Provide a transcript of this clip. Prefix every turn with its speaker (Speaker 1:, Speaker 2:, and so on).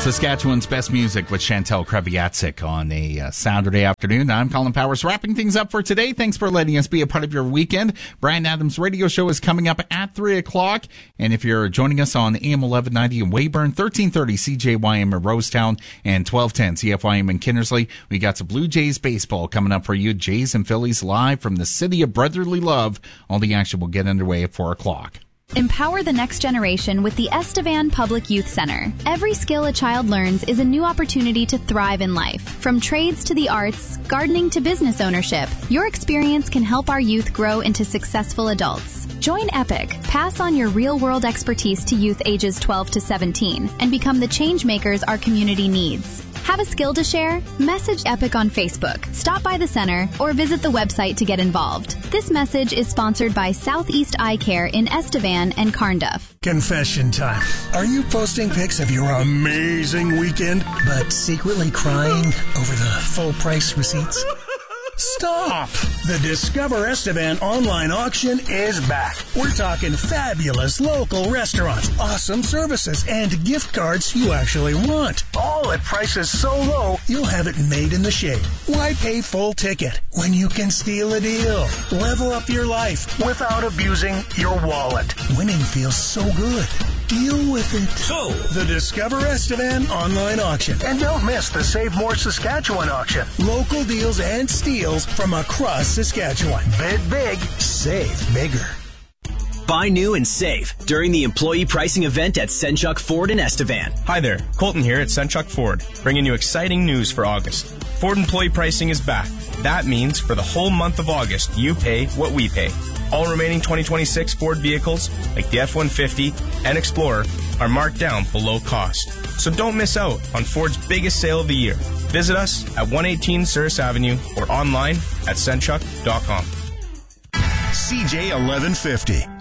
Speaker 1: Saskatchewan's best music with Chantel Kreviatsik on a Saturday afternoon. I'm Colin Powers, wrapping things up for today. Thanks for letting us be a part of your weekend. Brian Adams' radio show is coming up at 3 o'clock. And if you're joining us on AM 1190 in Weyburn, 1330 CJYM in Rosetown, and 1210 CFYM in Kinnersley, we got some Blue Jays baseball coming up for you. Jays and Phillies live from the city of brotherly love. All the action will get underway at 4 o'clock.
Speaker 2: Empower the next generation with the Estevan Public Youth Center. Every skill a child learns is a new opportunity to thrive in life. From trades to the arts, gardening to business ownership, your experience can help our youth grow into successful adults. Join EPIC, pass on your real-world expertise to youth ages 12 to 17, and become the change makers our community needs. Have a skill to share? Message EPIC on Facebook, stop by the center, or visit the website to get involved. This message is sponsored by Southeast Eye Care in Estevan and Carnduff.
Speaker 3: Confession time. Are you posting pics of your amazing weekend, but secretly crying over the full price receipts? Stop! The Discover Estevan online auction is back. We're talking fabulous local restaurants, awesome services, and gift cards you actually want. All at prices so low, you'll have it made in the shade. Why pay full ticket when you can steal a deal? Level up your life without abusing your wallet. Winning feels so good. Deal with it. So, the Discover Estevan online auction. And don't miss the Save More Saskatchewan auction. Local deals and steals from across Saskatchewan. Bid big, save bigger.
Speaker 4: Buy new and save during the employee pricing event at Senchuk Ford in Estevan.
Speaker 5: Hi there, Colton here at Senchuk Ford, bringing you exciting news for August. Ford employee pricing is back. That means for the whole month of August, you pay what we pay. All remaining 2026 Ford vehicles, like the F-150 and Explorer, are marked down below cost. So don't miss out on Ford's biggest sale of the year. Visit us at 118 Souris Avenue or online at senchuk.com.
Speaker 6: CJ 1150.